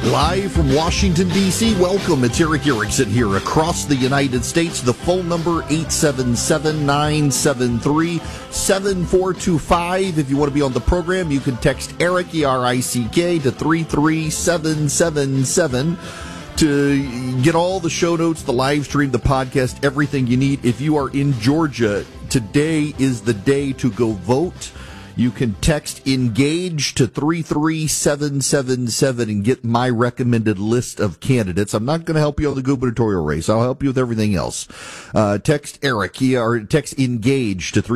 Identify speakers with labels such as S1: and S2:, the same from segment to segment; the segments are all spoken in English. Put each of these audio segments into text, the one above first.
S1: Live from Washington, D.C., welcome. It's Erick Erickson here across the United States. The phone number, 877-973-7425. If you want to be on the program, you can text Erick, E-R-I-C-K, to 33777 to get all the show notes, the live stream, the podcast, everything you need. If you are in Georgia, today is the day to go vote. You can text ENGAGE to 33777 and get my recommended list of candidates. I'm not going to help you on the gubernatorial race. I'll help you with everything else. Text Erick, or text ENGAGE to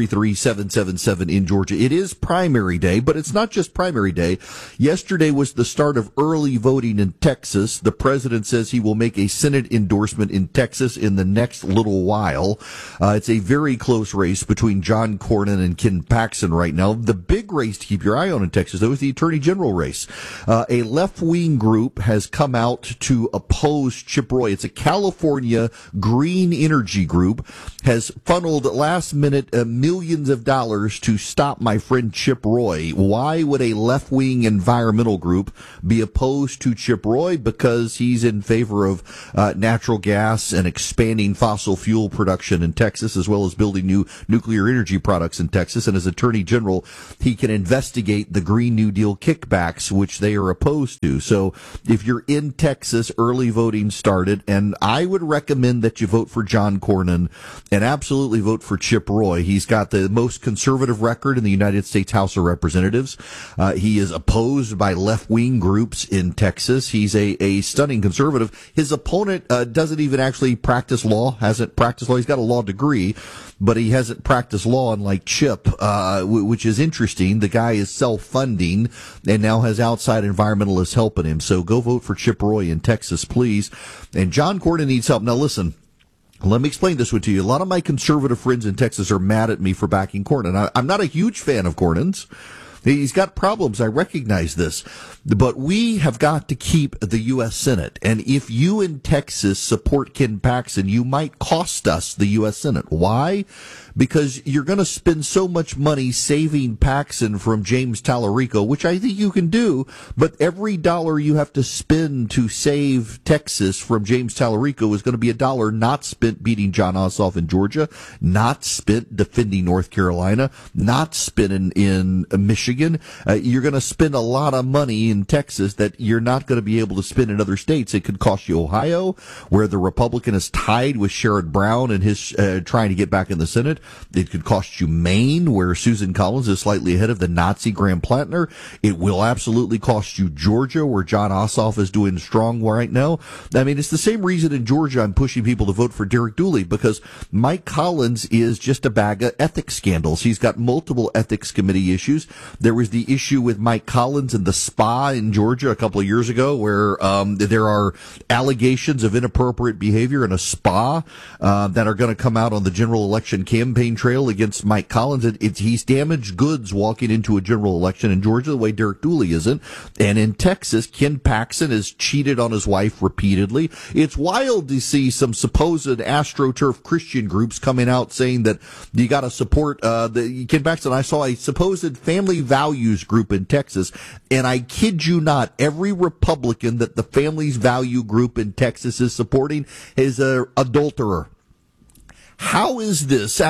S1: 33777 in Georgia. It is primary day, but it's not just primary day. Yesterday was the start of early voting in Texas. The president says he will make a Senate endorsement in Texas in the next little while. It's a very close race between John Cornyn and Ken Paxton right now. The big race to keep your eye on in Texas, though, is the Attorney General race. A left-wing group has come out to oppose Chip Roy. It's a California green energy group, has funneled last-minute millions of dollars to stop my friend Chip Roy. Why would a left-wing environmental group be opposed to Chip Roy? Because he's in favor of natural gas and expanding fossil fuel production in Texas, as well as building new nuclear energy products in Texas. And as Attorney General, he can investigate the Green New Deal kickbacks, which they are opposed to. So if you're in Texas, early voting started, and I would recommend that you vote for John Cornyn and absolutely vote for Chip Roy. He's got the most conservative record in the United States House of Representatives. He is opposed by left-wing groups in Texas. He's a stunning conservative. His opponent doesn't even actually practice law, hasn't practiced law. He's got a law degree, but he hasn't practiced law, unlike Chip, which is interesting. The guy is self-funding and now has outside environmentalists helping him. So go vote for Chip Roy in Texas, please. And John Cornyn needs help. Now listen, let me explain this one to you. A lot of my conservative friends in Texas are mad at me for backing Cornyn. I'm not a huge fan of Cornyn's. He's got problems. I recognize this. But we have got to keep the U.S. Senate. And if you in Texas support Ken Paxton, you might cost us the U.S. Senate. Why? Because you're going to spend so much money saving Paxton from James Tallarico, which I think you can do, but every dollar you have to spend to save Texas from James Tallarico is going to be a dollar not spent beating Jon Ossoff in Georgia, not spent defending North Carolina, not spent in Michigan. You're going to spend a lot of money in Texas that you're not going to be able to spend in other states. It could cost you Ohio, where the Republican is tied with Sherrod Brown and his trying to get back in the Senate. It could cost you Maine, where Susan Collins is slightly ahead of the Nazi Graham Plattner. It will absolutely cost you Georgia, where Jon Ossoff is doing strong right now. I mean, it's the same reason in Georgia I'm pushing people to vote for Derek Dooley, because Mike Collins is just a bag of ethics scandals. He's got multiple ethics committee issues. There was the issue with Mike Collins and the spa in Georgia a couple of years ago, where there are allegations of inappropriate behavior in a spa that are going to come out on the general election campaign trail against Mike Collins. He's damaged goods walking into a general election in Georgia the way Derek Dooley isn't. And in Texas, Ken Paxton has cheated on his wife repeatedly. It's wild to see some supposed AstroTurf Christian groups coming out saying that you got to support Ken Paxton. I saw a supposed family values group in Texas, and I kid you not, every Republican that the Families Value group in Texas is supporting is an adulterer. How is this?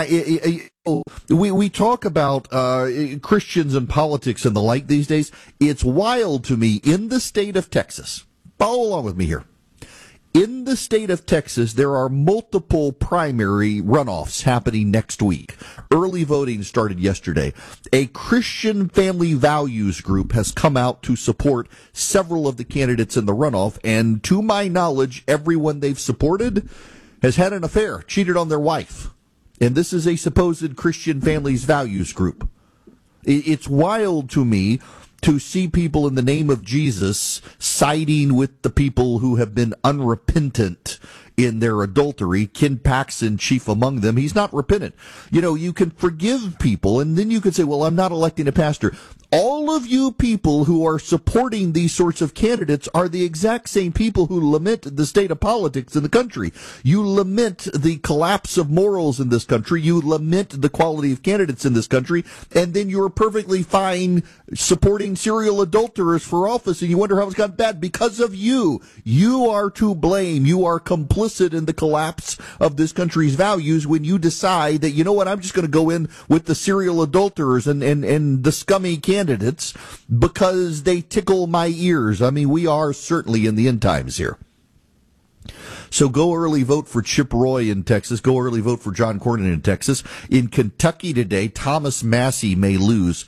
S1: We talk about Christians and politics and the like these days. It's wild to me. In the state of Texas, follow along with me here. In the state of Texas, there are multiple primary runoffs happening next week. Early voting started yesterday. A Christian family values group has come out to support several of the candidates in the runoff, and to my knowledge, everyone they've supported has had an affair, cheated on their wife. And this is a supposed Christian families values group. It's wild to me to see people in the name of Jesus siding with the people who have been unrepentant in their adultery. Ken Paxton, chief among them. He's not repentant. You know, you can forgive people, and then you can say, well, I'm not electing a pastor. All of you people who are supporting these sorts of candidates are the exact same people who lament the state of politics in the country. You lament the collapse of morals in this country. You lament the quality of candidates in this country. And then you're perfectly fine supporting serial adulterers for office. And you wonder how it's gotten bad because of you. You are to blame. You are complicit in the collapse of this country's values when you decide that, you know what, I'm just going to go in with the serial adulterers and the scummy candidates because they tickle my ears. I mean, we are certainly in the end times here. So go early vote for Chip Roy in Texas. Go early vote for John Cornyn in Texas. In Kentucky today, Thomas Massie may lose.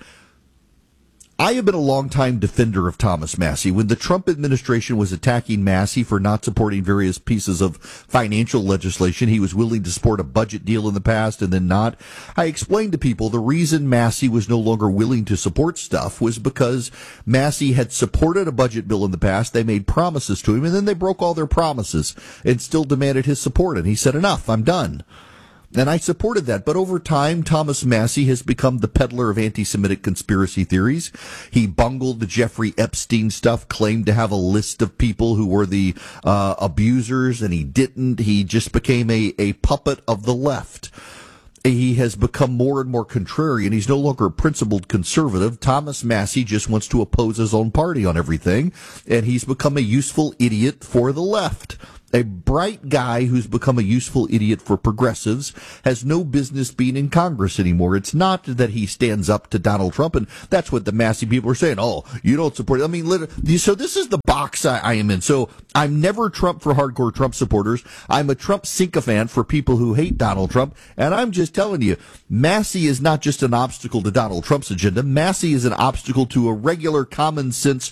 S1: I have been a longtime defender of Thomas Massie. When the Trump administration was attacking Massie for not supporting various pieces of financial legislation, he was willing to support a budget deal in the past and then not. I explained to people the reason Massie was no longer willing to support stuff was because Massie had supported a budget bill in the past. They made promises to him, and then they broke all their promises and still demanded his support. And he said, enough, I'm done. And I supported that. But over time, Thomas Massie has become the peddler of anti-Semitic conspiracy theories. He bungled the Jeffrey Epstein stuff, claimed to have a list of people who were the abusers, and he didn't. He just became a puppet of the left. He has become more and more contrarian. He's no longer a principled conservative. Thomas Massie just wants to oppose his own party on everything, and he's become a useful idiot for the left. A bright guy who's become a useful idiot for progressives has no business being in Congress anymore. It's not that he stands up to Donald Trump, and that's what the Massie people are saying. Oh, you don't support it. I mean, so this is the box I am in. So I'm never Trump for hardcore Trump supporters. I'm a Trump sycophant for people who hate Donald Trump, and I'm just telling you, Massie is not just an obstacle to Donald Trump's agenda. Massie is an obstacle to a regular common sense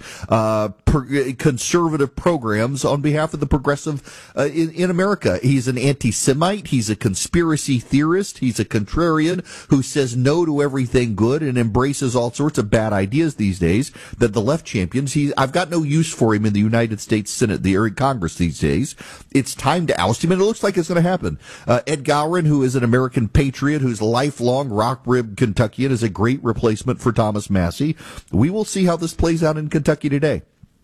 S1: conservative programs on behalf of the progressive in America. He's an anti-Semite. He's a conspiracy theorist. He's a contrarian who says no to everything good and embraces all sorts of bad ideas these days that the left champions. I've got no use for him in the United States Senate, the Congress these days. It's time to oust him, and it looks like it's going to happen. Ed Gowron, who is an American patriot, who's lifelong rock-ribbed Kentuckian, is a great replacement for Thomas Massie. We will see how this plays out in Kentucky today.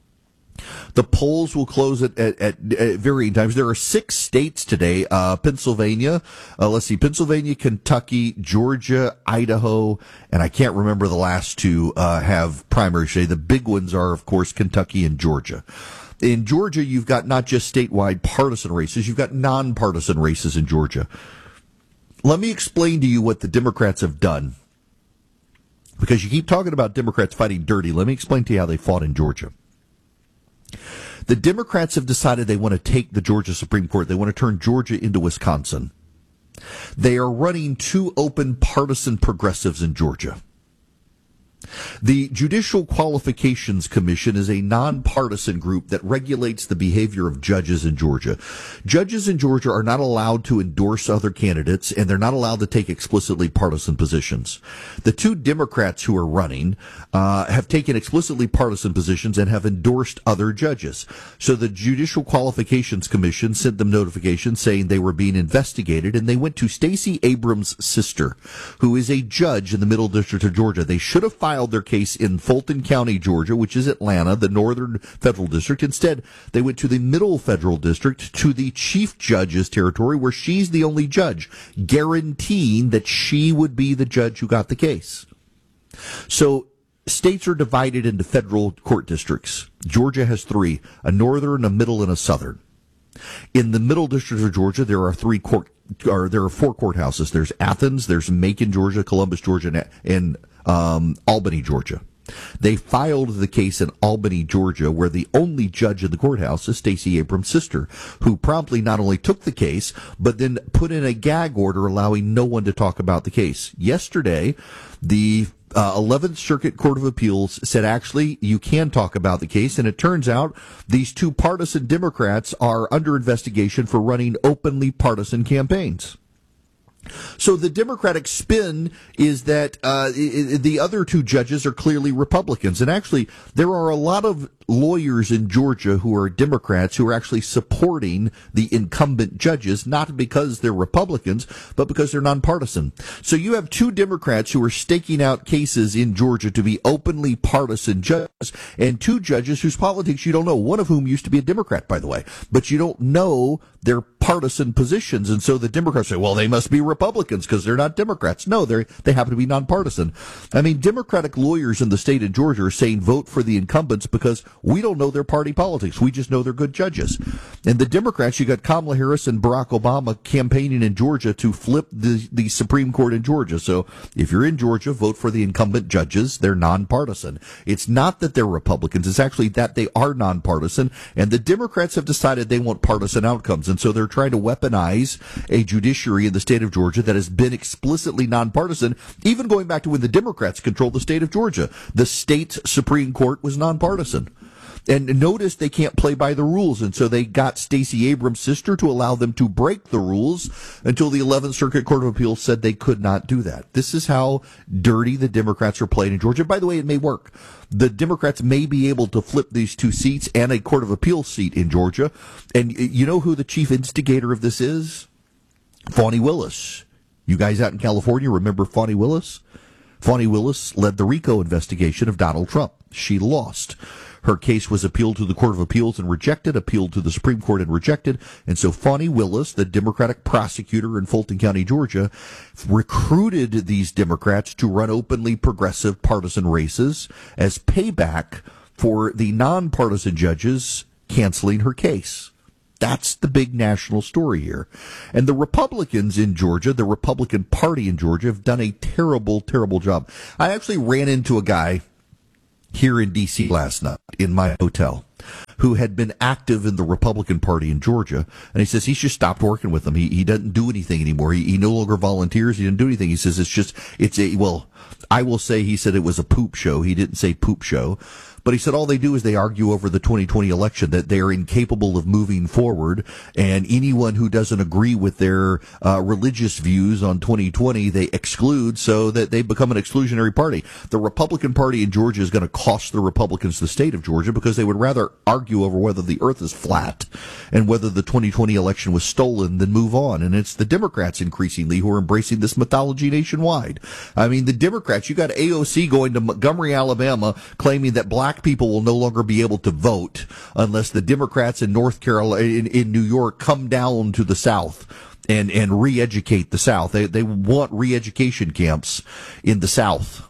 S1: The polls will close at varying times. There are 6 states today, Pennsylvania, Pennsylvania, Kentucky, Georgia, Idaho, and I can't remember the last 2 have primaries today. The big ones are, of course, Kentucky and Georgia. In Georgia, you've got not just statewide partisan races, you've got nonpartisan races in Georgia. Let me explain to you what the Democrats have done. Because you keep talking about Democrats fighting dirty. Let me explain to you how they fought in Georgia. The Democrats have decided they want to take the Georgia Supreme Court. They want to turn Georgia into Wisconsin. They are running 2 open partisan progressives in Georgia. The Judicial Qualifications Commission is a nonpartisan group that regulates the behavior of judges in Georgia. Judges in Georgia are not allowed to endorse other candidates, and they're not allowed to take explicitly partisan positions. The 2 Democrats who are running have taken explicitly partisan positions and have endorsed other judges. So the Judicial Qualifications Commission sent them notifications saying they were being investigated, and they went to Stacey Abrams' sister, who is a judge in the Middle District of Georgia. They should have filed their case in Fulton County, Georgia, which is Atlanta, the Northern Federal District. Instead, they went to the Middle Federal District, to the Chief Judge's territory, where she's the only judge, guaranteeing that she would be the judge who got the case. So states are divided into federal court districts. Georgia has 3, a northern, a middle, and a southern. In the Middle District of Georgia, there are 4 courthouses. There's Athens, there's Macon, Georgia, Columbus, Georgia, and Albany, Georgia. They filed the case in Albany, Georgia, where the only judge in the courthouse is Stacey Abrams' sister, who promptly not only took the case, but then put in a gag order allowing no one to talk about the case. Yesterday, the 11th Circuit Court of Appeals said, actually, you can talk about the case, and it turns out these 2 partisan Democrats are under investigation for running openly partisan campaigns. So the Democratic spin is that the other two judges are clearly Republicans. And actually, there are a lot of lawyers in Georgia who are Democrats who are actually supporting the incumbent judges, not because they're Republicans, but because they're nonpartisan. So you have two Democrats who are staking out cases in Georgia to be openly partisan judges, and two judges whose politics you don't know, one of whom used to be a Democrat, by the way, but you don't know their partisan positions. And so the Democrats say, well, they must be Republicans because they're not Democrats. No, they happen to be nonpartisan. I mean, Democratic lawyers in the state of Georgia are saying vote for the incumbents because we don't know their party politics. We just know they're good judges. And the Democrats, you got Kamala Harris and Barack Obama campaigning in Georgia to flip the Supreme Court in Georgia. So if you're in Georgia, vote for the incumbent judges. They're nonpartisan. It's not that they're Republicans. It's actually that they are nonpartisan. And the Democrats have decided they want partisan outcomes. And so they're trying to weaponize a judiciary in the state of Georgia that has been explicitly nonpartisan, even going back to when the Democrats controlled the state of Georgia. The state Supreme Court was nonpartisan. And notice they can't play by the rules, and so they got Stacey Abrams' sister to allow them to break the rules until the 11th Circuit Court of Appeals said they could not do that. This is how dirty the Democrats are playing in Georgia. By the way, it may work. The Democrats may be able to flip these two seats and a Court of Appeals seat in Georgia. And you know who the chief instigator of this is? Fani Willis. You guys out in California remember Fani Willis? Fani Willis led the RICO investigation of Donald Trump. She lost. Her case was appealed to the Court of Appeals and rejected, appealed to the Supreme Court and rejected. And so Fani Willis, the Democratic prosecutor in Fulton County, Georgia, recruited these Democrats to run openly progressive partisan races as payback for the nonpartisan judges canceling her case. That's the big national story here. And the Republicans in Georgia, the Republican Party in Georgia, have done a terrible, terrible job. I actually ran into a guy here in D.C. last night in my hotel who had been active in the Republican Party in Georgia. And he says he's just stopped working with them. He doesn't do anything anymore. He no longer volunteers. He didn't do anything. He says I will say he said it was a poop show. He didn't say poop show. But he said all they do is they argue over the 2020 election, that they are incapable of moving forward, and anyone who doesn't agree with their religious views on 2020, they exclude, so that they become an exclusionary party. The Republican Party in Georgia is going to cost the Republicans the state of Georgia because they would rather argue over whether the earth is flat and whether the 2020 election was stolen than move on. And it's the Democrats increasingly who are embracing this mythology nationwide. I mean, the Democrats, you got AOC going to Montgomery, Alabama, claiming that black people will no longer be able to vote unless the Democrats in North Carolina, in New York, come down to the South and re-educate the South. They want re-education camps in the South.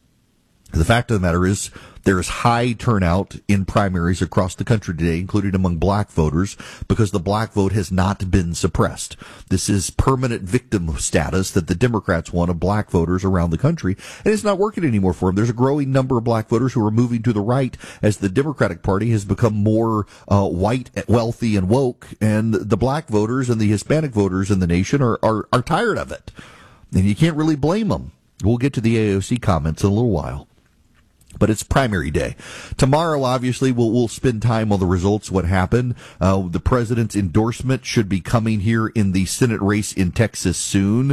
S1: The fact of the matter is, there is high turnout in primaries across the country today, including among black voters, because the black vote has not been suppressed. This is permanent victim status that the Democrats want of black voters around the country, and it's not working anymore for them. There's a growing number of black voters who are moving to the right as the Democratic Party has become more white, wealthy, and woke, and the black voters and the Hispanic voters in the nation are tired of it. And you can't really blame them. We'll get to the AOC comments in a little while. But it's primary day. Tomorrow, obviously, we'll spend time on the results, what happened. The president's endorsement should be coming here in the Senate race in Texas soon.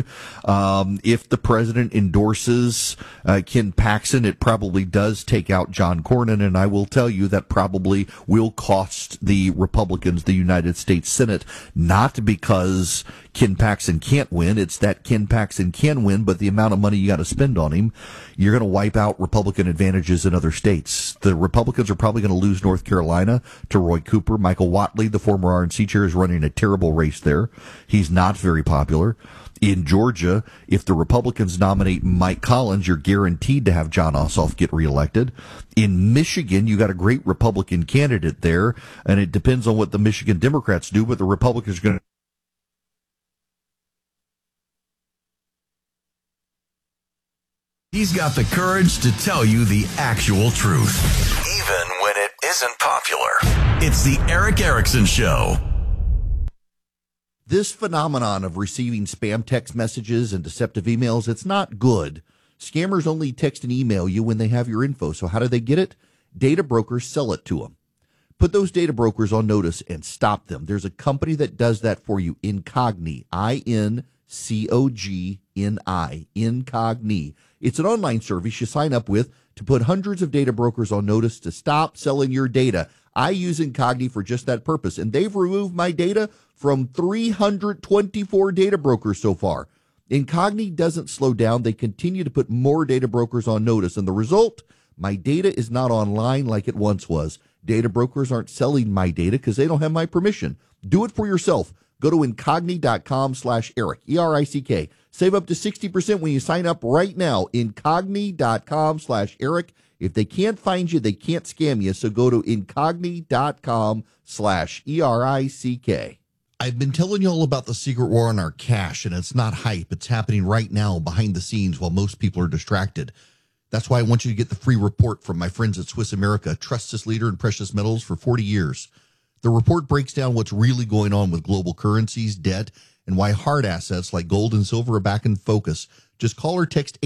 S1: If the president endorses Ken Paxton, it probably does take out John Cornyn, and I will tell you that probably will cost the Republicans the United States Senate, not because Ken Paxton can't win. It's that Ken Paxton can win, but the amount of money you got to spend on him, you're going to wipe out Republican advantages in other states. The Republicans are probably going to lose North Carolina to Roy Cooper. Michael Whatley, the former RNC chair, is running a terrible race there. He's not very popular. In Georgia, if the Republicans nominate Mike Collins, you're guaranteed to have Jon Ossoff get reelected. In Michigan, you got a great Republican candidate there, and it depends on what the Michigan Democrats do, but the Republicans are going to.
S2: He's got the courage to tell you the actual truth, even when it isn't popular. It's the Erick Erickson Show.
S1: This phenomenon of receiving spam text messages and deceptive emails, it's not good. Scammers only text and email you when they have your info. So how do they get it? Data brokers sell it to them. Put those data brokers on notice and stop them. There's a company that does that for you, Incogni, INCOGNI. Cogni, Incogni. It's an online service you sign up with to put hundreds of data brokers on notice to stop selling your data. I use Incogni for just that purpose, and they've removed my data from 324 data brokers so far. Incogni doesn't slow down. They continue to put more data brokers on notice, and the result, my data is not online like it once was. Data brokers aren't selling my data because they don't have my permission. Do it for yourself. Go to incogni.com/Eric, E-R-I-C-K. Save up to 60% when you sign up right now. Incogni.com/Eric. If they can't find you, they can't scam you. So go to incogni.com/ERICK. I've been telling you all about the secret war on our cash, and it's not hype. It's happening right now behind the scenes while most people are distracted. That's why I want you to get the free report from my friends at Swiss America, trusted leader in precious metals for 40 years. The report breaks down what's really going on with global currencies, debt, and why hard assets like gold and silver are back in focus. Just call or text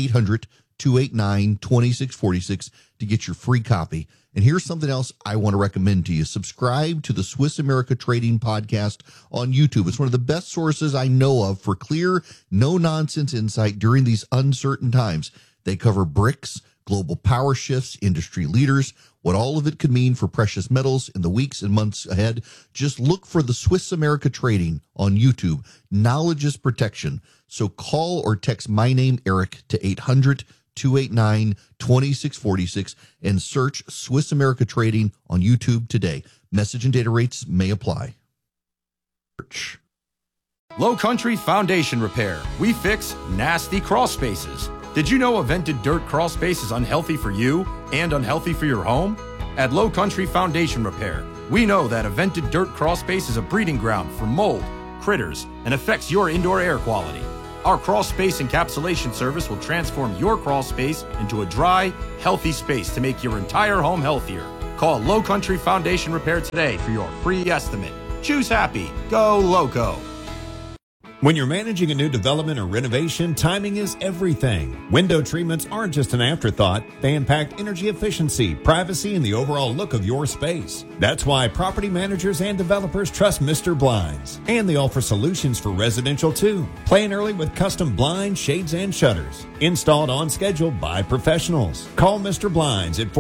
S1: 800-289-2646 to get your free copy. And here's something else I want to recommend to you. Subscribe to the Swiss America Trading Podcast on YouTube. It's one of the best sources I know of for clear, no-nonsense insight during these uncertain times. They cover BRICS, global power shifts, industry leaders, what all of it could mean for precious metals in the weeks and months ahead. Just look for the Swiss America Trading on YouTube. Knowledge is protection. So call or text my name, Eric, to 800-289-2646 and search Swiss America Trading on YouTube today. Message and data rates may apply.
S3: Low Country Foundation Repair. We fix nasty crawl spaces. Did you know a vented dirt crawl space is unhealthy for you and unhealthy for your home? At Low Country Foundation Repair, we know that a vented dirt crawl space is a breeding ground for mold, critters, and affects your indoor air quality. Our crawl space encapsulation service will transform your crawl space into a dry, healthy space to make your entire home healthier. Call Low Country Foundation Repair today for your free estimate. Choose happy. Go Loco.
S4: When you're managing a new development or renovation, timing is everything. Window treatments aren't just an afterthought. They impact energy efficiency, privacy, and the overall look of your space. That's why property managers and developers trust Mr. Blinds. And they offer solutions for residential too. Plan early with custom blinds, shades, and shutters. Installed on schedule by professionals. Call Mr. Blinds at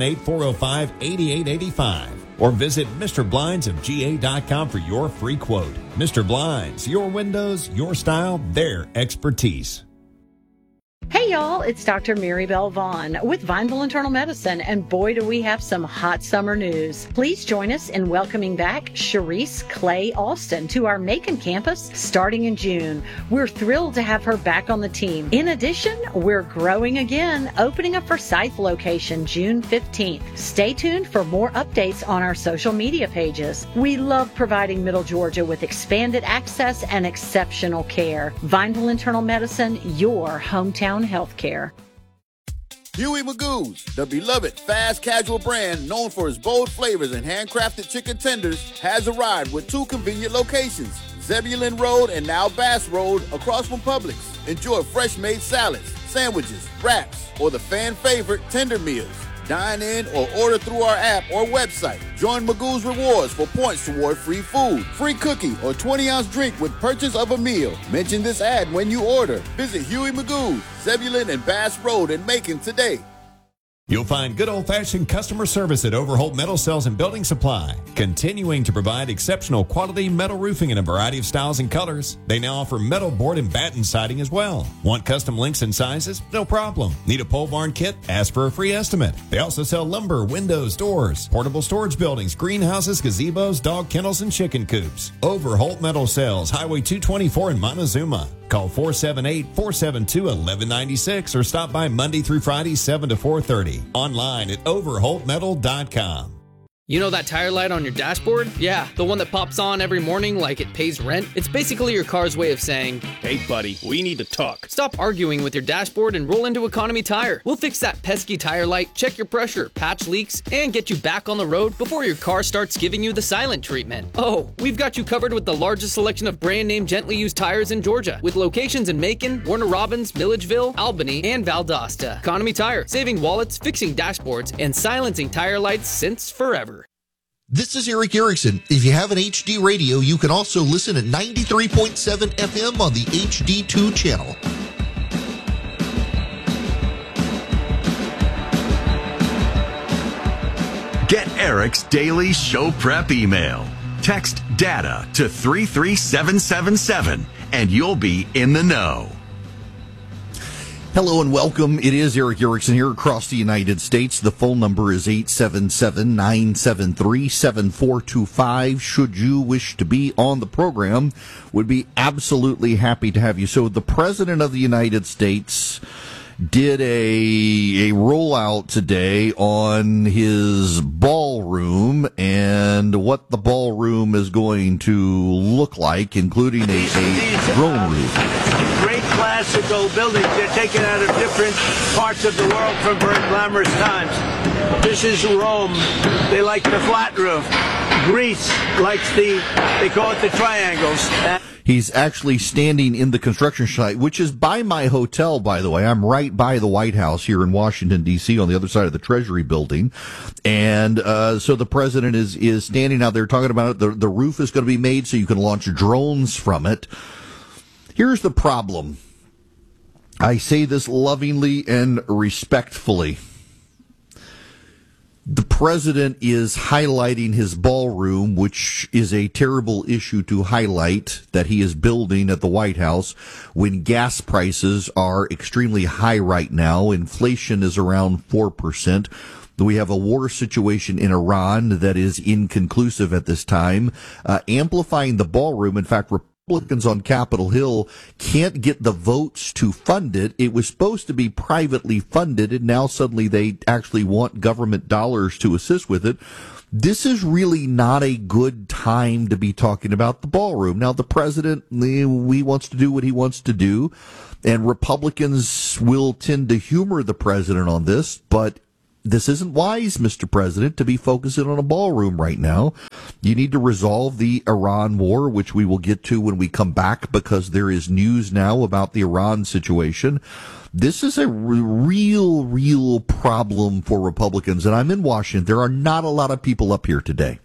S4: 478-405-8885. Or visit MrBlindsofGA.com for your free quote. Mr. Blinds, your windows, your style, their expertise.
S5: Hey y'all, it's Dr. Mary Bell Vaughn with Vineville Internal Medicine, and boy do we have some hot summer news. Please join us in welcoming back Sharice Clay Alston to our Macon campus starting in June. We're thrilled to have her back on the team. In addition, we're growing again, opening a Forsyth location June 15th. Stay tuned for more updates on our social media pages. We love providing Middle Georgia with expanded access and exceptional care. Vineville Internal Medicine, your hometown healthcare.
S6: Huey Magoo's, the beloved fast casual brand known for its bold flavors and handcrafted chicken tenders, has arrived with two convenient locations, Zebulon Road and now Bass Road across from Publix. Enjoy fresh-made salads, sandwiches, wraps, or the fan favorite tender meals. Dine in or order through our app or website. Join Magoo's Rewards for points toward free food, free cookie, or 20-ounce drink with purchase of a meal. Mention this ad when you order. Visit Huey Magoo's, Zebulon and Bass Road in Macon today.
S4: You'll find good old-fashioned customer service at Overholt Metal Sales and Building Supply, continuing to provide exceptional quality metal roofing in a variety of styles and colors. They now offer metal board and batten siding as well. Want custom links and sizes? No problem. Need a pole barn kit? Ask for a free estimate. They also sell lumber, windows, doors, portable storage buildings, greenhouses, gazebos, dog kennels, and chicken coops. Overholt Metal Sales, Highway 224 in Montezuma. Call 478-472-1196 or stop by Monday through Friday, 7 to 4:30. Online at overholtmetal.com.
S7: You know that tire light on your dashboard? Yeah, the one that pops on every morning like it pays rent? It's basically your car's way of saying,
S8: "Hey buddy, we need to talk."
S7: Stop arguing with your dashboard and roll into Economy Tire. We'll fix that pesky tire light, check your pressure, patch leaks, and get you back on the road before your car starts giving you the silent treatment. Oh, we've got you covered with the largest selection of brand name gently used tires in Georgia, with locations in Macon, Warner Robins, Milledgeville, Albany, and Valdosta. Economy Tire, saving wallets, fixing dashboards, and silencing tire lights since forever.
S1: This is Eric Erickson. If you have an HD radio, you can also listen at 93.7 FM on the HD2 channel.
S2: Get Eric's daily show prep email. Text DATA to 33777 and you'll be in the know.
S1: Hello and welcome. It is Eric Erickson here across the United States. The phone number is 877-973-7425. Should you wish to be on the program, would be absolutely happy to have you. So the President of the United States did a rollout today on his ballroom and what the ballroom is going to look like, including a drone roof.
S9: Great classical buildings. They're taken out of different parts of the world from very glamorous times. This is Rome. They like the flat roof. Greece likes they call it the triangles.
S1: He's actually standing in the construction site, which is by my hotel, by the way. I'm right by the White House here in Washington, D.C., on the other side of the Treasury building. And so the president is standing out there talking about it. The roof is going to be made so you can launch drones from it. Here's the problem. I say this lovingly and respectfully. The president is highlighting his ballroom, which is a terrible issue to highlight, that he is building at the White House when gas prices are extremely high right now. Inflation is around 4%. We have a war situation in Iran that is inconclusive at this time. Amplifying the ballroom, in fact, Republicans on Capitol Hill can't get the votes to fund it. It was supposed to be privately funded, and now suddenly they actually want government dollars to assist with it. This is really not a good time to be talking about the ballroom. Now, the president, he wants to do what he wants to do, and Republicans will tend to humor the president on this, but this isn't wise, Mr. President, to be focusing on a ballroom right now. You need to resolve the Iran war, which we will get to when we come back, because there is news now about the Iran situation. This is a real problem for Republicans, and I'm in Washington. There are not a lot of people up here today.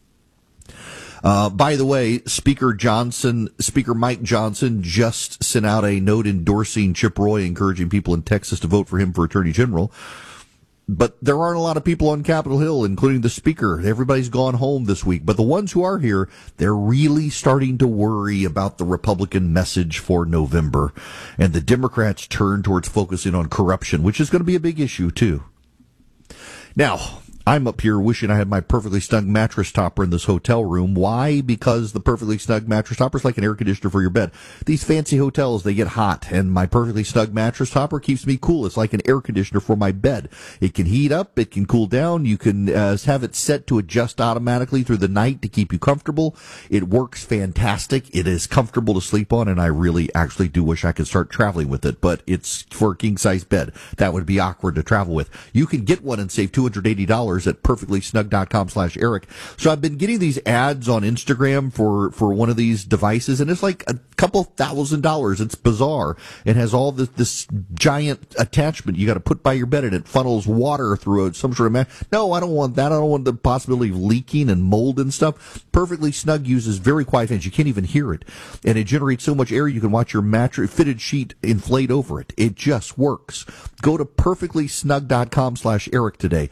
S1: By the way, Speaker Mike Johnson just sent out a note endorsing Chip Roy, encouraging people in Texas to vote for him for Attorney General. But there aren't a lot of people on Capitol Hill, including the speaker. Everybody's gone home this week. But the ones who are here, they're really starting to worry about the Republican message for November. And the Democrats turn towards focusing on corruption, which is going to be a big issue, too. Now, I'm up here wishing I had my Perfectly Snug mattress topper in this hotel room. Why? Because the Perfectly Snug mattress topper is like an air conditioner for your bed. These fancy hotels, they get hot, and my Perfectly Snug mattress topper keeps me cool. It's like an air conditioner for my bed. It can heat up, it can cool down. You can have it set to adjust automatically through the night to keep you comfortable. It works fantastic. It is comfortable to sleep on, and I really actually do wish I could start traveling with it, but it's for a king-size bed. That would be awkward to travel with. You can get one and save $280 at perfectlysnug.com/Eric. So I've been getting these ads on Instagram for one of these devices, and it's like a couple $1,000s. It's bizarre. It has all this giant attachment you got to put by your bed, and it funnels water through some sort of No, I don't want that. I don't want the possibility of leaking and mold and stuff. Perfectly Snug uses very quiet fans. You can't even hear it. And it generates so much air you can watch your mattress fitted sheet inflate over it. It just works. Go to perfectlysnug.com/Eric today.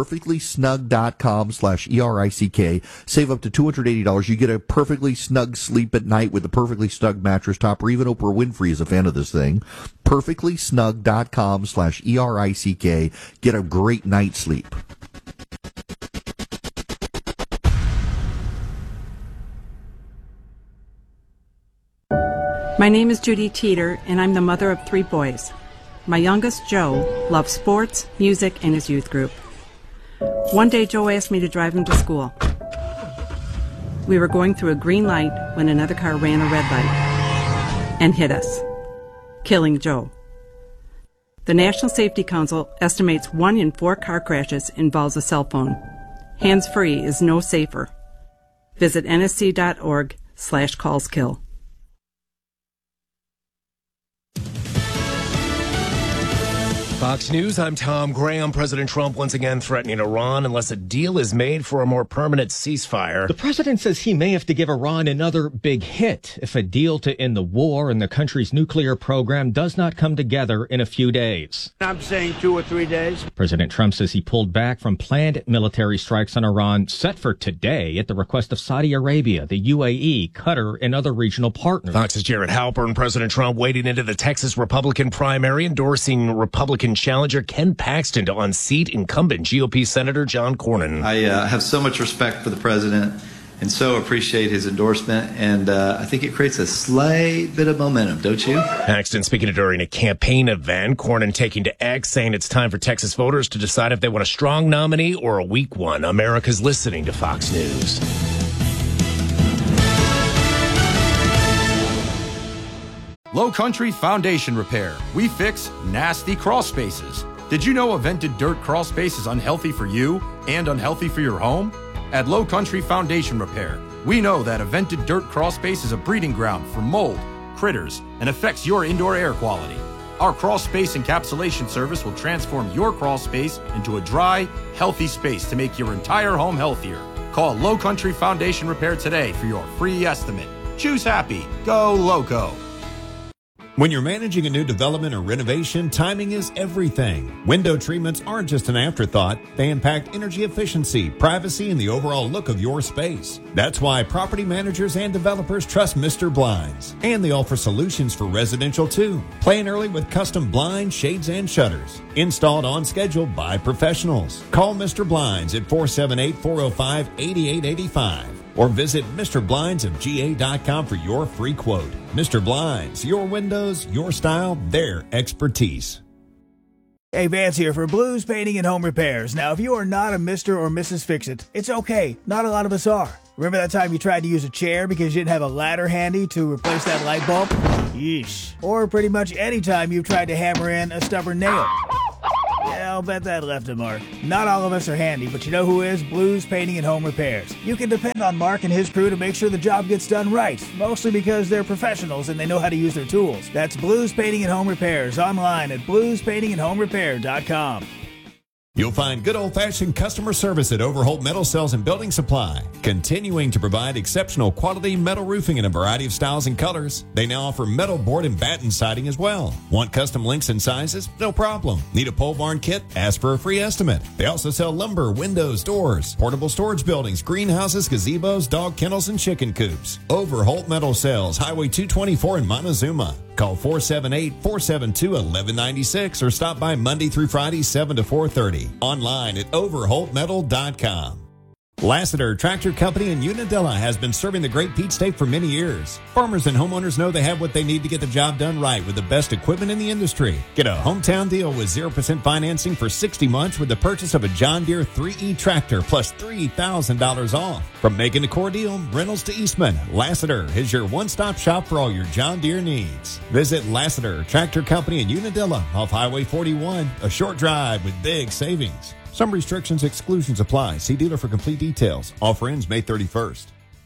S1: perfectlysnug.com/ERICK. Save up to $280. You get a perfectly snug sleep at night with the Perfectly Snug mattress topper. Even Oprah Winfrey is a fan of this thing. perfectlysnug.com/ERICK. Get a great night's sleep.
S10: My name is Judy Teeter, and I'm the mother of 3 boys. My youngest, Joe, loves sports, music, and his youth group. One day, Joe asked me to drive him to school. We were going through a green light when another car ran a red light and hit us, killing Joe. The National Safety Council estimates 1 in 4 car crashes involves a cell phone. Hands-free is no safer. Visit nsc.org/callskill.
S11: Fox News, I'm Tom Graham. President Trump once again threatening Iran unless a deal is made for a more permanent ceasefire.
S12: The president says he may have to give Iran another big hit if a deal to end the war and the country's nuclear program does not come together in a few days.
S9: I'm saying 2 or 3 days.
S12: President Trump says he pulled back from planned military strikes on Iran set for today at the request of Saudi Arabia, the UAE, Qatar, and other regional partners.
S11: Fox's Jared Halpern. President Trump wading into the Texas Republican primary, endorsing Republican challenger Ken Paxton to unseat incumbent GOP Senator John Cornyn.
S13: I have so much respect for the president and so appreciate his endorsement, and I think it creates a slight bit of momentum, don't you?
S11: Paxton speaking during a campaign event. Cornyn taking to X, saying it's time for Texas voters to decide if they want a strong nominee or a weak one. America's listening to Fox News.
S3: Low Country Foundation Repair. We fix nasty crawl spaces. Did you know a vented dirt crawl space is unhealthy for you and unhealthy for your home? At Low Country Foundation Repair, we know that a vented dirt crawl space is a breeding ground for mold, critters, and affects your indoor air quality. Our crawl space encapsulation service will transform your crawl space into a dry, healthy space to make your entire home healthier. Call Low Country Foundation Repair today for your free estimate. Choose happy. Go Loco.
S4: When you're managing a new development or renovation, timing is everything. Window treatments aren't just an afterthought. They impact energy efficiency, privacy, and the overall look of your space. That's why property managers and developers trust Mr. Blinds. And they offer solutions for residential too. Plan early with custom blinds, shades, and shutters. Installed on schedule by professionals. Call Mr. Blinds at 478-405-8885. Or visit MrBlindsofGA.com for your free quote. Mr. Blinds, your windows, your style, their expertise.
S14: Hey, Vance here for Blues Painting and Home Repairs. Now, if you are not a Mr. or Mrs. Fix-It, it's okay. Not a lot of us are. Remember that time you tried to use a chair because you didn't have a ladder handy to replace that light bulb? Yeesh. Or pretty much any time you've tried to hammer in a stubborn nail. Yeah, I'll bet that left a mark. Not all of us are handy, but you know who is? Blues Painting and Home Repairs. You can depend on Mark and his crew to make sure the job gets done right, mostly because they're professionals and they know how to use their tools. That's Blues Painting and Home Repairs online at bluespaintingandhomerepair.com.
S4: You'll find good old-fashioned customer service at Overholt Metal Sales and Building Supply, continuing to provide exceptional quality metal roofing in a variety of styles and colors. They now offer metal board and batten siding as well. Want custom lengths and sizes? No problem. Need a pole barn kit? Ask for a free estimate. They also sell lumber, windows, doors, portable storage buildings, greenhouses, gazebos, dog kennels, and chicken coops. Overholt Metal Sales, Highway 224 in Montezuma. Call 478-472-1196 or stop by Monday through Friday, 7 to 4:30. Online at overholtmetal.com. Lassiter Tractor Company in Unadilla has been serving the Great Peach State for many years. Farmers and homeowners know they have what they need to get the job done right with the best equipment in the industry. Get a hometown deal with 0% financing for 60 months with the purchase of a John Deere 3E tractor plus $3,000 off. From Macon to Cordele, Reynolds to Eastman, Lassiter is your one-stop shop for all your John Deere needs. Visit Lassiter Tractor Company in Unadilla off Highway 41, a short drive with big savings. Some restrictions, exclusions apply. See dealer for complete details. Offer ends May 31st.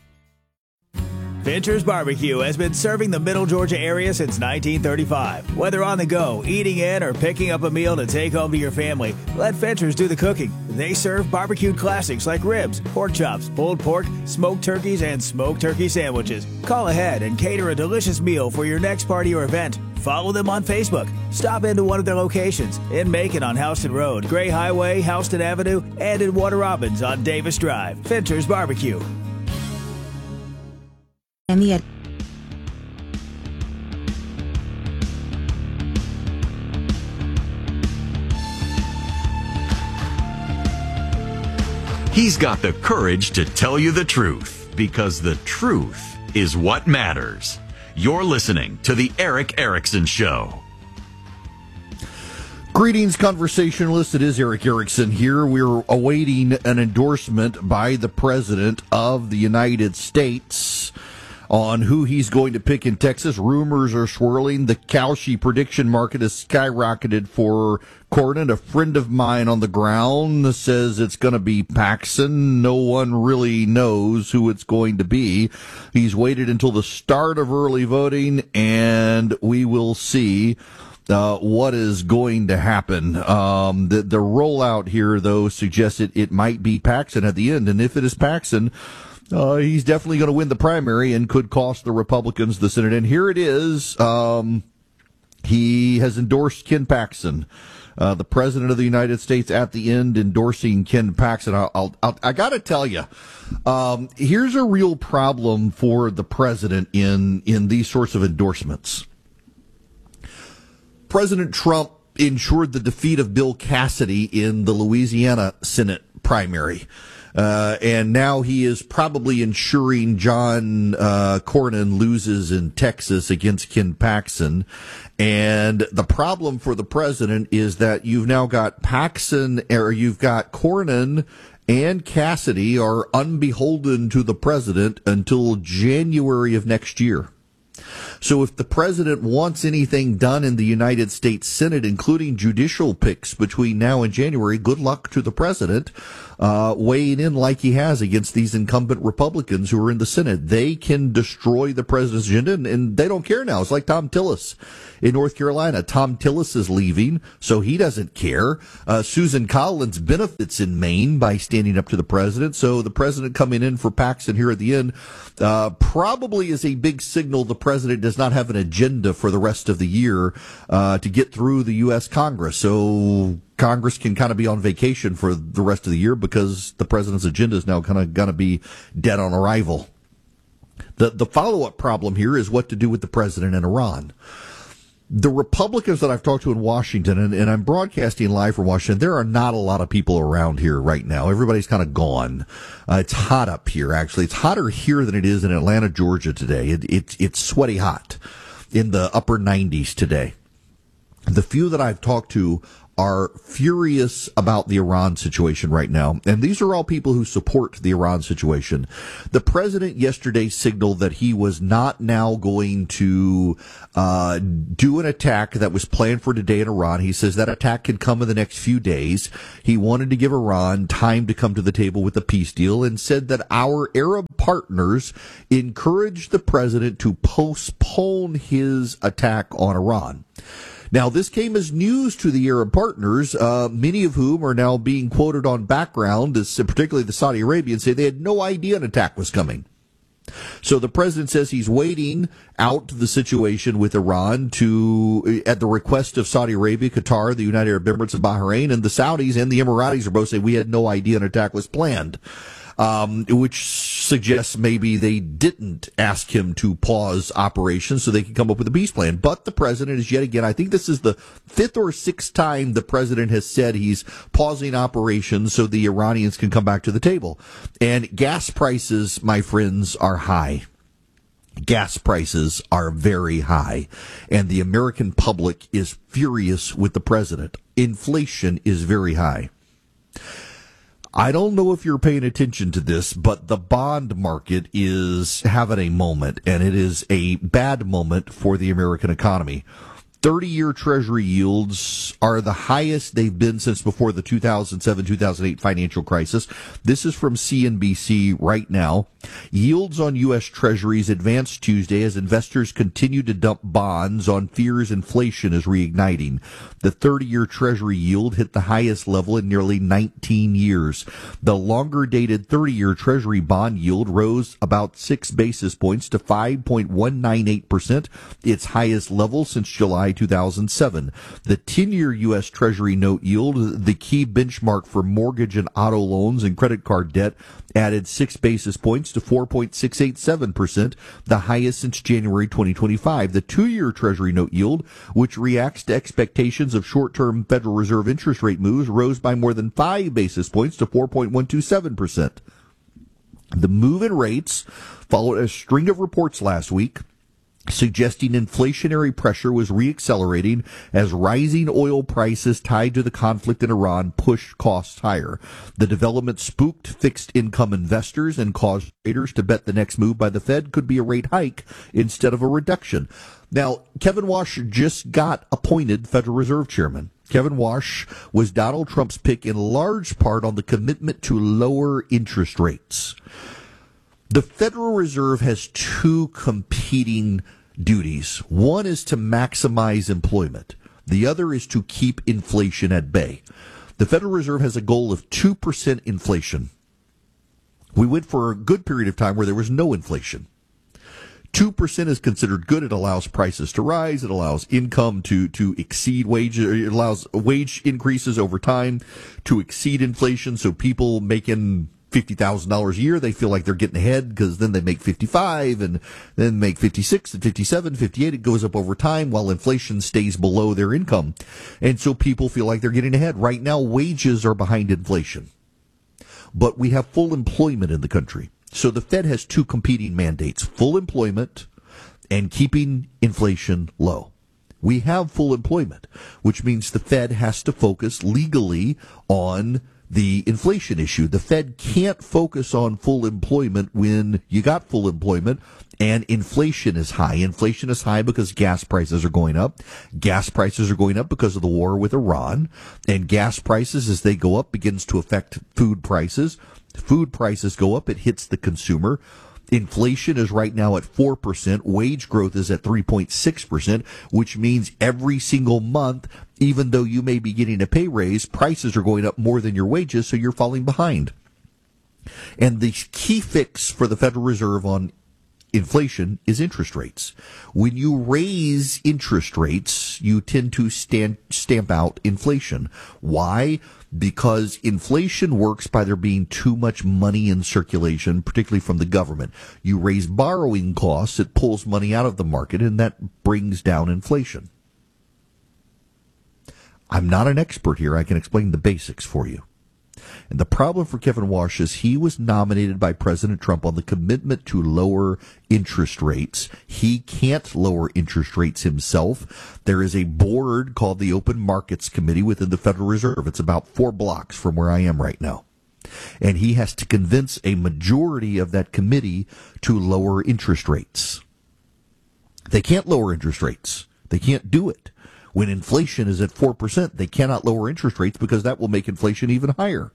S14: Fincher's Barbecue has been serving the Middle Georgia area since 1935. Whether on the go, eating in, or picking up a meal to take home to your family, let Fincher's do the cooking. They serve barbecued classics like ribs, pork chops, pulled pork, smoked turkeys, and smoked turkey sandwiches. Call ahead and cater a delicious meal for your next party or event. Follow them on Facebook. Stop into one of their locations in Macon on Houston Road, Gray Highway, Houston Avenue, and in Warner Robins on Davis Drive. Fincher's Barbecue.
S2: He's got the courage to tell you the truth, because the truth is what matters. You're listening to The Erick Erickson Show.
S1: Greetings, conversationalist. It is Erick Erickson here. We're awaiting an endorsement by the President of the United States on who he's going to pick in Texas. Rumors are swirling. The Kalshi prediction market has skyrocketed for Cornyn. A friend of mine on the ground says it's going to be Paxton. No one really knows who it's going to be. He's waited until the start of early voting, and we will see. what is going to happen. The rollout here, though, suggests it might be Paxton at the end. And if it is Paxton, he's definitely going to win the primary and could cost the Republicans the Senate. And here it is. He has endorsed Ken Paxton, the President of the United States, at the end endorsing Ken Paxton. I got to tell you, here's a real problem for the president in these sorts of endorsements. President Trump ensured the defeat of Bill Cassidy in the Louisiana Senate primary. And now he is probably ensuring John Cornyn loses in Texas against Ken Paxton. And the problem for the president is that you've now got you've got Cornyn and Cassidy are unbeholden to the president until January of next year. So if the president wants anything done in the United States Senate, including judicial picks between now and January, good luck to the president weighing in like he has against these incumbent Republicans who are in the Senate. They can destroy the president's agenda, and they don't care now. It's like Tom Tillis in North Carolina. Tom Tillis is leaving, so he doesn't care. Susan Collins benefits in Maine by standing up to the president, so the president coming in for Paxton here at the end probably is a big signal the president does not have an agenda for the rest of the year to get through the U.S. Congress. So Congress can kind of be on vacation for the rest of the year because the president's agenda is now kind of going to be dead on arrival. The follow-up problem here is what to do with the president in Iran. The Republicans that I've talked to in Washington, and I'm broadcasting live from Washington, there are not a lot of people around here right now. Everybody's kind of gone. It's hot up here, actually. It's hotter here than it is in Atlanta, Georgia today. It's sweaty hot in the upper 90s today. The few that I've talked to are furious about the Iran situation right now. And these are all people who support the Iran situation. The president yesterday signaled that he was not now going to do an attack that was planned for today in Iran. He says that attack can come in the next few days. He wanted to give Iran time to come to the table with a peace deal and said that our Arab partners encouraged the president to postpone his attack on Iran. Now, this came as news to the Arab partners, many of whom are now being quoted on background, particularly the Saudi Arabians, say they had no idea an attack was coming. So the president says he's waiting out the situation with Iran at the request of Saudi Arabia, Qatar, the United Arab Emirates, and Bahrain, and the Saudis and the Emiratis are both saying we had no idea an attack was planned. Which suggests maybe they didn't ask him to pause operations so they could come up with a peace plan. But the president is yet again, I think this is the fifth or sixth time the president has said he's pausing operations so the Iranians can come back to the table. And gas prices, my friends, are high. Gas prices are very high, and the American public is furious with the president. Inflation is very high. I don't know if you're paying attention to this, but the bond market is having a moment, and it is a bad moment for the American economy. 30-year Treasury yields are the highest they've been since before the 2007-2008 financial crisis. This is from CNBC right now. Yields on U.S. Treasuries advanced Tuesday as investors continue to dump bonds on fears inflation is reigniting. The 30-year Treasury yield hit the highest level in nearly 19 years. The longer-dated 30-year Treasury bond yield rose about 6 basis points to 5.198%, its highest level since July 2007. The 10-year U.S. Treasury note yield, the key benchmark for mortgage and auto loans and credit card debt, added 6 basis points to 4.687%, the highest since January 2025. The 2-year Treasury note yield, which reacts to expectations of short-term Federal Reserve interest rate moves, rose by more than 5 basis points to 4.127%. The move in rates followed a string of reports last week suggesting inflationary pressure was reaccelerating as rising oil prices tied to the conflict in Iran pushed costs higher. The development spooked fixed income investors and caused traders to bet the next move by the Fed could be a rate hike instead of a reduction. Now, Kevin Warsh just got appointed Federal Reserve Chairman. Kevin Warsh was Donald Trump's pick in large part on the commitment to lower interest rates. The Federal Reserve has two competing duties. One is to maximize employment. The other is to keep inflation at bay. The Federal Reserve has a goal of 2% inflation. We went for a good period of time where there was no inflation. 2% is considered good. It allows prices to rise. It allows income to exceed wages. It allows wage increases over time to exceed inflation. So people making $50,000 a year, they feel like they're getting ahead because then they make 55 and then make 56 and 57, 58. It goes up over time while inflation stays below their income. And so people feel like they're getting ahead. Right now, wages are behind inflation. But we have full employment in the country. So the Fed has two competing mandates, full employment and keeping inflation low. We have full employment, which means the Fed has to focus legally on the inflation issue. The Fed can't focus on full employment when you got full employment and inflation is high. Inflation is high because gas prices are going up. Gas prices are going up because of the war with Iran. And gas prices, as they go up, begins to affect food prices. Food prices go up, it hits the consumer. Inflation is right now at 4%. Wage growth is at 3.6%, which means every single month, even though you may be getting a pay raise, prices are going up more than your wages, so you're falling behind. And the key fix for the Federal Reserve on inflation is interest rates. When you raise interest rates, you tend to stamp out inflation. Why? Because inflation works by there being too much money in circulation, particularly from the government. You raise borrowing costs, it pulls money out of the market, and that brings down inflation. I'm not an expert here. I can explain the basics for you. And the problem for Kevin Walsh is he was nominated by President Trump on the commitment to lower interest rates. He can't lower interest rates himself. There is a board called the Open Markets Committee within the Federal Reserve. It's about 4 blocks from where I am right now. And he has to convince a majority of that committee to lower interest rates. They can't lower interest rates. They can't do it. When inflation is at 4%, they cannot lower interest rates because that will make inflation even higher.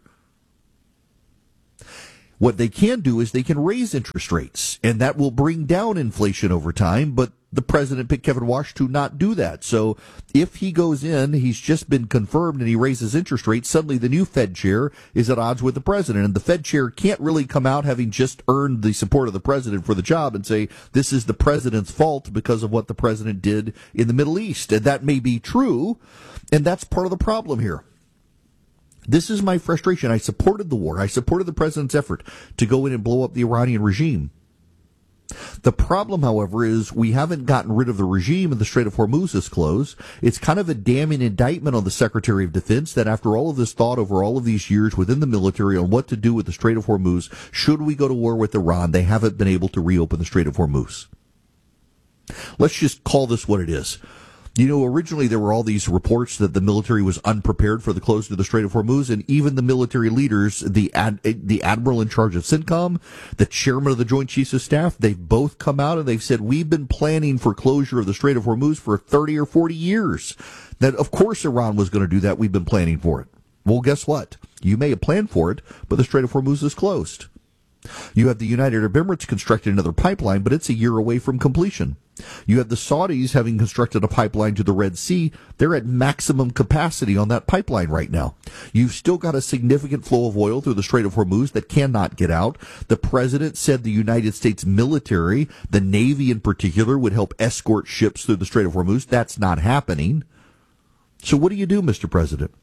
S1: What they can do is they can raise interest rates, and that will bring down inflation over time, but the president picked Kevin Walsh to not do that. So if he goes in, he's just been confirmed, and he raises interest rates, suddenly the new Fed chair is at odds with the president. And the Fed chair can't really come out having just earned the support of the president for the job and say, this is the president's fault because of what the president did in the Middle East. And that may be true, and that's part of the problem here. This is my frustration. I supported the war. I supported the president's effort to go in and blow up the Iranian regime. The problem, however, is we haven't gotten rid of the regime and the Strait of Hormuz is closed. It's kind of a damning indictment on the Secretary of Defense that after all of this thought over all of these years within the military on what to do with the Strait of Hormuz, should we go to war with Iran, they haven't been able to reopen the Strait of Hormuz. Let's just call this what it is. You know, originally there were all these reports that the military was unprepared for the closing of the Strait of Hormuz, and even the military leaders, the admiral in charge of CENTCOM, the chairman of the Joint Chiefs of Staff, they've both come out and they've said, we've been planning for closure of the Strait of Hormuz for 30 or 40 years. That, of course, Iran was going to do that. We've been planning for it. Well, guess what? You may have planned for it, but the Strait of Hormuz is closed. You have the United Arab Emirates constructing another pipeline, but it's a year away from completion. You have the Saudis having constructed a pipeline to the Red Sea. They're at maximum capacity on that pipeline right now. You've still got a significant flow of oil through the Strait of Hormuz that cannot get out. The president said the United States military, the Navy in particular, would help escort ships through the Strait of Hormuz. That's not happening. So what do you do, Mr. President?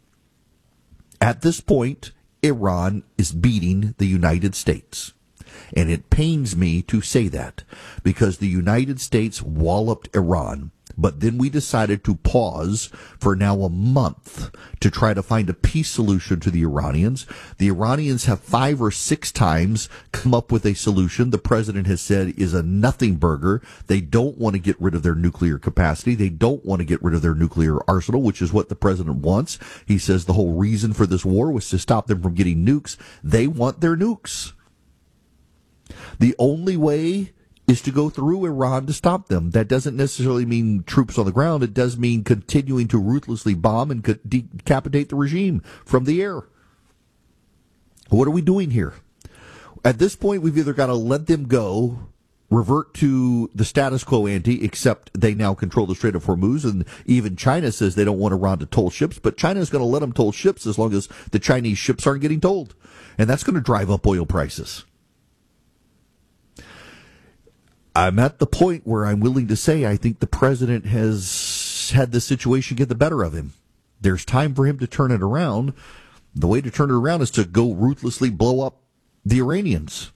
S1: At this point, Iran is beating the United States. And it pains me to say that because the United States walloped Iran, but then we decided to pause for now a month to try to find a peace solution to the Iranians. The Iranians have 5 or 6 times come up with a solution the president has said is a nothing burger. They don't want to get rid of their nuclear capacity. They don't want to get rid of their nuclear arsenal, which is what the president wants. He says the whole reason for this war was to stop them from getting nukes. They want their nukes. The only way is to go through Iran to stop them. That doesn't necessarily mean troops on the ground. It does mean continuing to ruthlessly bomb and decapitate the regime from the air. What are we doing here? At this point, we've either got to let them go revert to the status quo ante, except they now control the Strait of Hormuz, and even China says they don't want Iran to toll ships, but China is going to let them toll ships as long as the Chinese ships aren't getting tolled. And that's going to drive up oil prices. I'm at the point where I'm willing to say I think the president has had this situation get the better of him. There's time for him to turn it around. The way to turn it around is to go ruthlessly blow up the Iranians.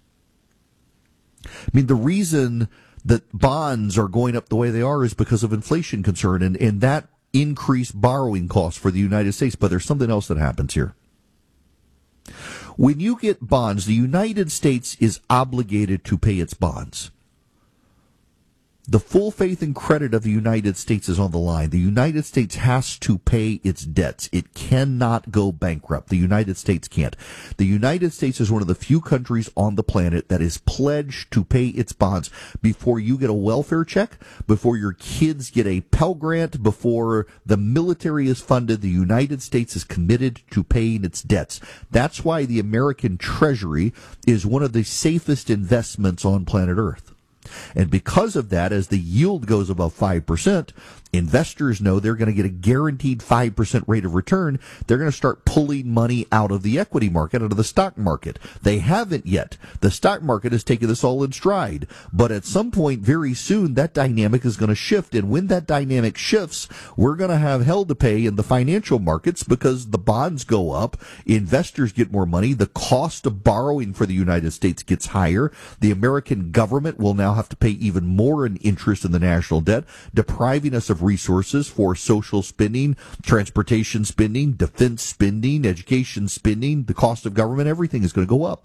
S1: I mean, the reason that bonds are going up the way they are is because of inflation concern and that increased borrowing costs for the United States. But there's something else that happens here. When you get bonds, the United States is obligated to pay its bonds. The full faith and credit of the United States is on the line. The United States has to pay its debts. It cannot go bankrupt. The United States can't. The United States is one of the few countries on the planet that is pledged to pay its bonds before you get a welfare check, before your kids get a Pell Grant, before the military is funded. The United States is committed to paying its debts. That's why the American Treasury is one of the safest investments on planet Earth. And because of that, as the yield goes above 5%, investors know they're going to get a guaranteed 5% rate of return. They're going to start pulling money out of the equity market, out of the stock market. They haven't yet. The stock market has taken this all in stride. But at some point very soon, that dynamic is going to shift. And when that dynamic shifts, we're going to have hell to pay in the financial markets because the bonds go up. Investors get more money. The cost of borrowing for the United States gets higher. The American government will now have to pay even more in interest in the national debt, depriving us of resources for social spending, transportation spending, defense spending, education spending. The cost of government, everything is going to go up.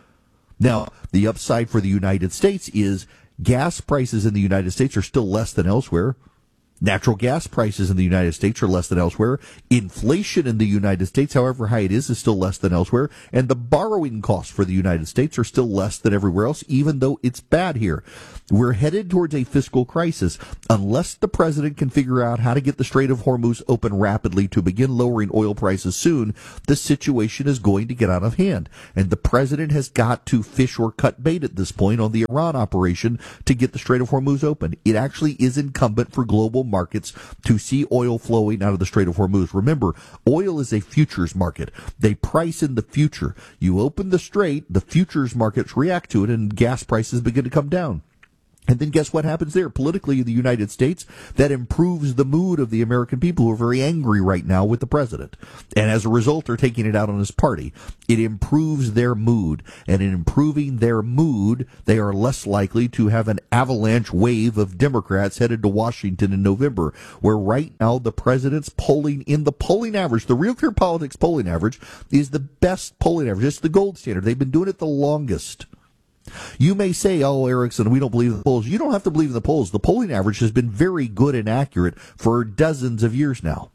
S1: Now, the upside for the United States is gas prices in the United States are still less than elsewhere. Natural gas prices in the United States are less than elsewhere. Inflation in the United States, however high it is still less than elsewhere. And the borrowing costs for the United States are still less than everywhere else, even though it's bad here. We're headed towards a fiscal crisis. Unless the president can figure out how to get the Strait of Hormuz open rapidly to begin lowering oil prices soon, the situation is going to get out of hand. And the president has got to fish or cut bait at this point on the Iran operation to get the Strait of Hormuz open. It actually is incumbent for global markets to see oil flowing out of the Strait of Hormuz. Remember, oil is a futures market. They price in the future. You open the strait, the futures markets react to it, and gas prices begin to come down. And then guess what happens there? Politically in the United States, that improves the mood of the American people who are very angry right now with the president. And as a result, are taking it out on his party. It improves their mood. And in improving their mood, they are less likely to have an avalanche wave of Democrats headed to Washington in November, where right now the president's polling in the polling average, the Real Clear Politics polling average, is the best polling average. It's the gold standard. They've been doing it the longest. You may say, oh, Erickson, we don't believe in the polls. You don't have to believe in the polls. The polling average has been very good and accurate for dozens of years now.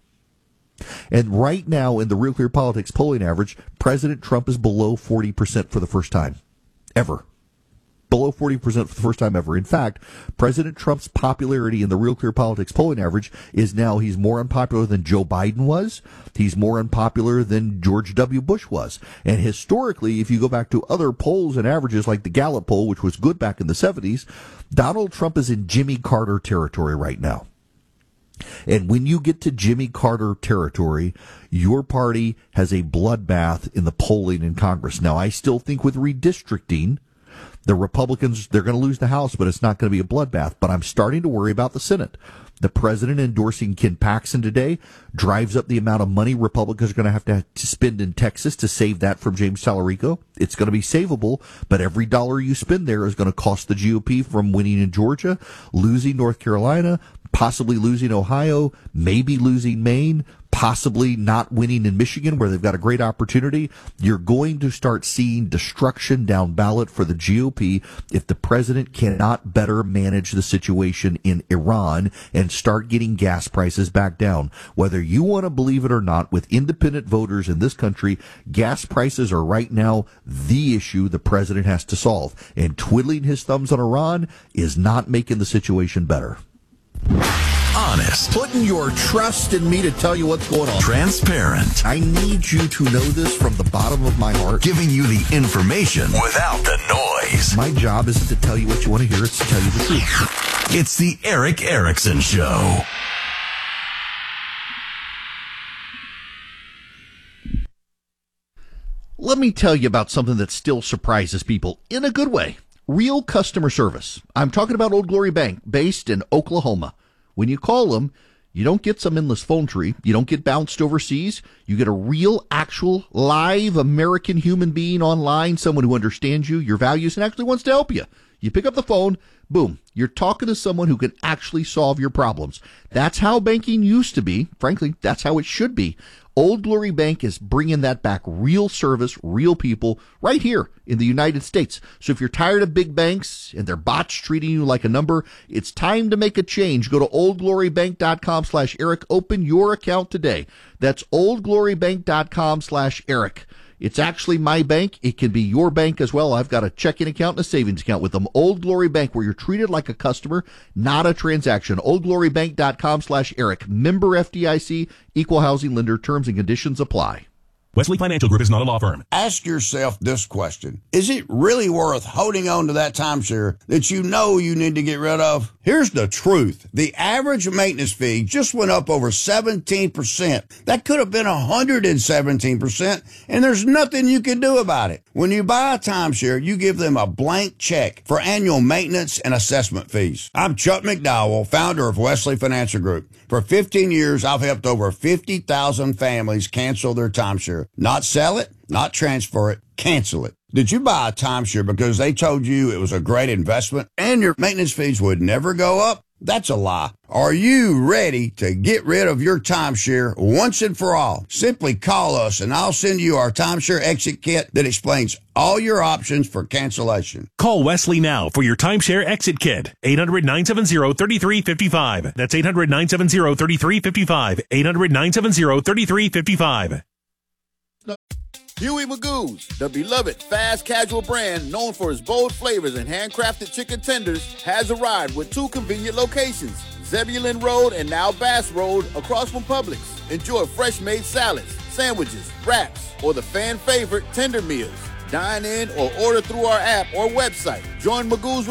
S1: And right now in the Real Clear Politics polling average, President Trump is below 40% for the first time ever. Below 40% for the first time ever. In fact, President Trump's popularity in the Real Clear Politics polling average is now he's more unpopular than Joe Biden was. He's more unpopular than George W. Bush was. And historically, if you go back to other polls and averages like the Gallup poll, which was good back in the 70s, Donald Trump is in Jimmy Carter territory right now. And when you get to Jimmy Carter territory, your party has a bloodbath in the polling in Congress. Now, I still think with redistricting, the Republicans, they're going to lose the House, but it's not going to be a bloodbath. But I'm starting to worry about the Senate. The president endorsing Ken Paxton today drives up the amount of money Republicans are going to have to spend in Texas to save that from James Tallarico. It's going to be savable, but every dollar you spend there is going to cost the GOP from winning in Georgia, losing North Carolina, possibly losing Ohio, maybe losing Maine, possibly not winning in Michigan, where they've got a great opportunity. You're going to start seeing destruction down ballot for the GOP if the president cannot better manage the situation in Iran and start getting gas prices back down. Whether you want to believe it or not, with independent voters in this country, gas prices are right now the issue the president has to solve. And twiddling his thumbs on Iran is not making the situation better.
S2: honest.
S1: Putting your trust in me to tell you what's going on.
S2: Transparent.
S1: I need you to know this from the bottom of my heart.
S2: Giving you the information without the noise.
S1: My job isn't to tell you what you want to hear, it's to tell you the truth.
S2: It's the Eric Erickson Show.
S1: Let me tell you about something that still surprises people in a good way. Real customer service. I'm talking about Old Glory Bank, based in Oklahoma. When you call them, you don't get some endless phone tree. You don't get bounced overseas. You get a real, actual, live American human being online, someone who understands you, your values, and actually wants to help you. You pick up the phone, boom, you're talking to someone who can actually solve your problems. That's how banking used to be. Frankly, that's how it should be. Old Glory Bank is bringing that back. Real service, real people, right here in the United States. So if you're tired of big banks and their bots treating you like a number, it's time to make a change. Go to oldglorybank.com/Eric. Open your account today. That's oldglorybank.com/Eric. It's actually my bank. It can be your bank as well. I've got a checking account and a savings account with them. Old Glory Bank, where you're treated like a customer, not a transaction. oldglorybank.com/Eric. Member FDIC, equal housing lender. Terms and conditions apply.
S15: Wesley Financial Group is not a law firm.
S16: Ask yourself this question. Is it really worth holding on to that timeshare that you know you need to get rid of? Here's the truth. The average maintenance fee just went up over 17%. That could have been 117%, and there's nothing you can do about it. When you buy a timeshare, you give them a blank check for annual maintenance and assessment fees. I'm Chuck McDowell, founder of Wesley Financial Group. For 15 years, I've helped over 50,000 families cancel their timeshare. Not sell it, not transfer it, cancel it. Did you buy a timeshare because they told you it was a great investment and your maintenance fees would never go up? That's a lie. Are you ready to get rid of your timeshare once and for all? Simply call us and I'll send you our timeshare exit kit that explains all your options for cancellation.
S15: Call Wesley now for your timeshare exit kit. 800-970-3355. That's 800-970-3355. 800-970-3355.
S6: Huey Magoo's, the beloved fast casual brand known for its bold flavors and handcrafted chicken tenders, has arrived with two convenient locations, Zebulon Road and now Bass Road across from Publix. Enjoy fresh-made salads, sandwiches, wraps, or the fan favorite tender meals. Dine in or order through our app or website. Join Magoo's